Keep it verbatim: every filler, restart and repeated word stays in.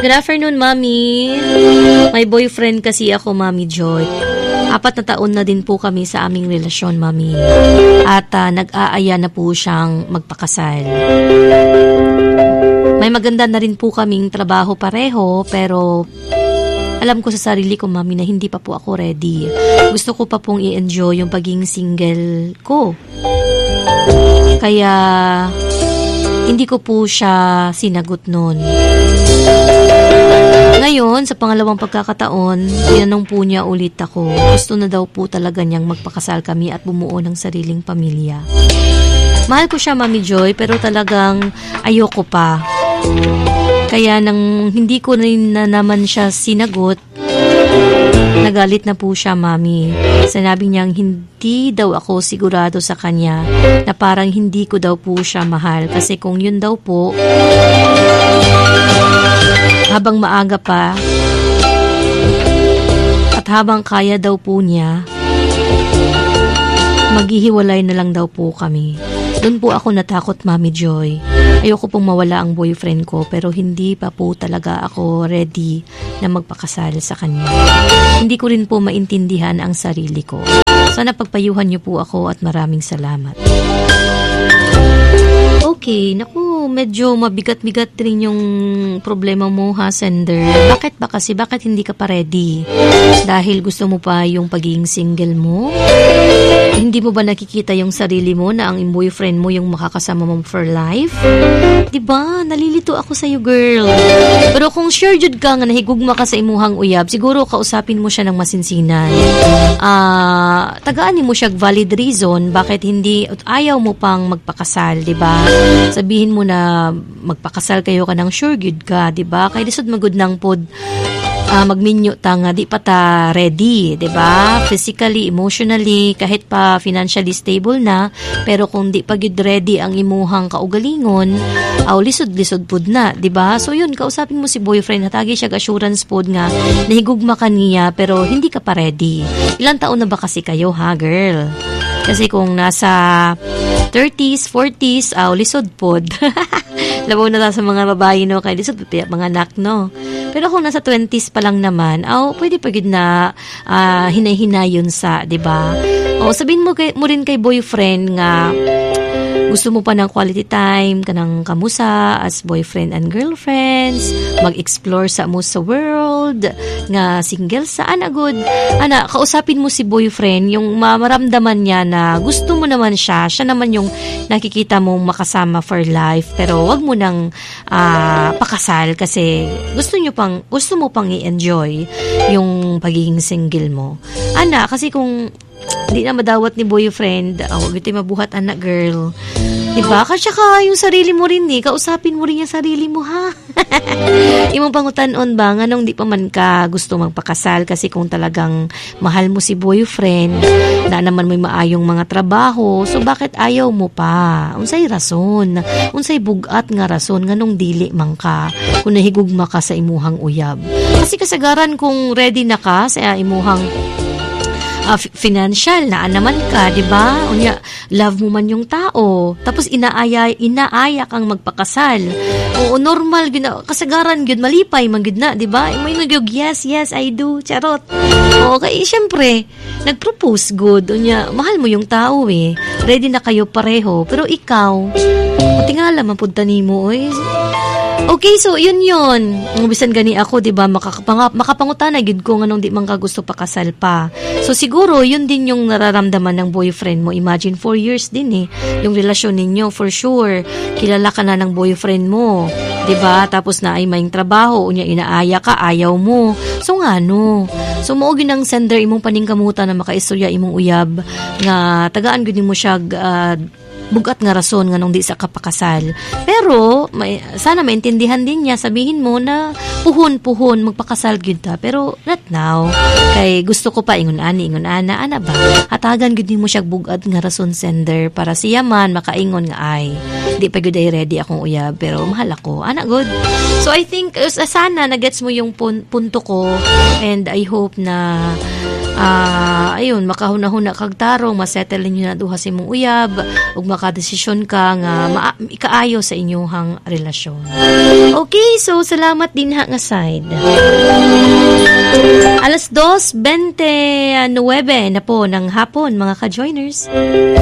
Good afternoon, Mami. May boyfriend kasi ako, Mami Joy. Apat na taon na din po kami sa aming relasyon, Mami. At uh, nag-aaya na po siyang magpakasal. May maganda na rin po kaming trabaho pareho, pero alam ko sa sarili ko, Mami, na hindi pa po ako ready. Gusto ko pa pong i-enjoy yung pagiging single ko. Kaya hindi ko po siya sinagot nun. Ngayon, sa pangalawang pagkakataon, tinanong po niya ulit ako. Gusto na daw po talaga niyang magpakasal kami at bumuo ng sariling pamilya. Mahal ko siya, Mami Joy, pero talagang ayoko pa. Kaya nang hindi ko rin na naman siya sinagot, nagalit na po siya, Mami. Sinabi niyang hindi daw ako sigurado sa kanya, na parang hindi ko daw po siya mahal. Kasi kung yun daw po, habang maaga pa at habang kaya daw po niya, maghihiwalay na lang daw po kami. Doon po ako natakot, Mami Joy. Ayoko pong mawala ang boyfriend ko, pero hindi pa po talaga ako ready na magpakasal sa kanya. Hindi ko rin po maintindihan ang sarili ko. Sana pagpayuhan niyo po ako at maraming salamat. Okay, naku, medyo mabigat-bigat rin yung problema mo, ha, sender. Bakit ba kasi? Bakit hindi ka pa ready? Dahil gusto mo pa yung pagiging single mo? Hindi mo ba nakikita yung sarili mo na ang boyfriend mo yung makakasama mo for life? Diba? Nalilito ako sa'yo, girl. Pero kung sure jud ka nga nahigugma ka sa imuhang uyab, siguro kausapin mo siya ng masinsinan. Ah, uh, tagaan mo siya valid reason bakit hindi ayaw mo pang magpakasal, diba? Sabihin mo na magpakasal kayo ka ng sure good ka, diba? Kaya disod magud ng pod uh, magminyo ta nga di pa ta ready, diba? Physically, emotionally, kahit pa financially stable na, pero kung di pa gud ready ang imuhang kaugalingon, aw lisod-lisod pod na, diba? So yun, kausapin mo si boyfriend, hatagi siya assurance pod nga nahigugma ka niya pero hindi ka pa ready. Ilang taon na ba kasi kayo, ha, girl? Kasi kung nasa thirties, forties, aw, lisod pod. Labaw na sa mga babae, no? Kaya lisod, mga anak, no? Pero kung nasa twenties pa lang naman, aw, pwede pa yun na uh, hinay-hinayon sa, diba? O, sabihin mo, kay, mo rin kay boyfriend nga, gusto mo pa ng quality time, kanang kamusa as boyfriend and girlfriends, mag-explore sa mo sa world, nga single sa anagod. Ana, kausapin mo si boyfriend, yung maramdaman niya na gusto mo naman siya, siya naman yung nakikita mong makasama for life, pero wag mo nang uh, pakasal kasi gusto nyo pang, gusto mo pang i-enjoy yung pagiging single mo. Ana, kasi kung hindi na madawat ni boyfriend, oh, wag ito mabuhat, anak, girl. Diba? Kasi ka yung sarili mo rin, eh. Kausapin mo rin yung sarili mo, ha? Imong pangutanon ba, nga nung di pa man ka gusto magpakasal kasi kung talagang mahal mo si boyfriend, na naman may maayong mga trabaho, so bakit ayaw mo pa? Unsay rason? Unsay bugat nga rason nga nung dili man ka kung nahigugma ka sa imuhang uyab? Kasi kasagaran kung ready na ka sa imuhang Uh, financial na naman ka, di ba? Unya, love mo man yung tao. Tapos inaaya, inaaya kang magpakasal. Oo, normal, gina, kasagaran gyud malipay man gyud na, di ba? May nagyog, yes, yes, I do, charot. Okay, syempre, nag-propose good. Unya, mahal mo yung tao eh. Ready na kayo pareho. Pero ikaw, tingala mapunta nimo eh. Okay, so yun yun. Ang bisan gani ako, di ba, makakapang, makapangutana gid ko nganong di man ka gusto pakasal pa. So siguro yun din yung nararamdaman ng boyfriend mo. Imagine four years din eh yung relasyon ninyo, for sure. Kilala ka na ng boyfriend mo, di ba? Tapos na ay may trabaho, unya inaaya ka, ayaw mo. So nga no. So mao gyud ang sender imong paningkamutan na makaistorya imong uyab nga tagaan gyud mo siya uh, bugat nga rason nga nung di sa kapakasal. Pero may, sana maintindihan din niya, sabihin mo na puhon-puhon magpakasal gyud ta, pero not now. Kay gusto ko pa ingon ani ingon ana ana ba. Hatagan gyud mo siya bugat nga rason, sender, para siya man makaingon nga ay di pa gyud ay ready akong uyab pero mahal ako. Ana good. So I think uh, sana nagets mo yung pun- punto ko, and I hope na Ah, uh, ayun, makahuna-huna kag tarong, masettle niyo na duha sa imong uyab, ug makadesisyon ka nga ma- ikaayo sa inyo inyuhang relasyon. Okay, so salamat din ha nga side. Alas dos twenty-nine na po ng hapon mga ka-joiners.